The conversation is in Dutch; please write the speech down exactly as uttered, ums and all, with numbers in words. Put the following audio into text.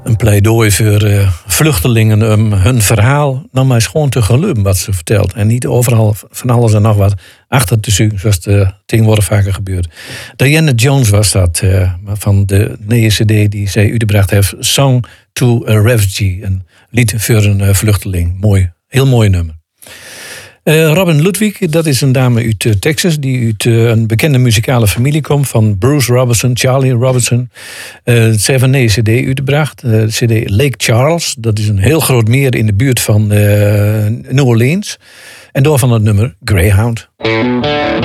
een pleidooi voor uh, vluchtelingen om hun verhaal nou maar eens gewoon te geloven wat ze vertelt. En niet overal van alles en nog wat achter te zoeken, zoals de tegenwoordig vaker gebeurt. Diana Jones was dat, uh, van de nieuwe cd die zij uitgebracht heeft. Song to a Refugee, een lied voor een uh, vluchteling. Mooi, heel mooi nummer. Uh, Robin Ludwig, dat is een dame uit uh, Texas die uit uh, een bekende muzikale familie komt van Bruce Robinson, Charlie Robinson. Uh, ze heeft een nieuwe cd uitgebracht, uh, de cd Lake Charles. Dat is een heel groot meer in de buurt van uh, New Orleans. En door van het nummer Greyhound.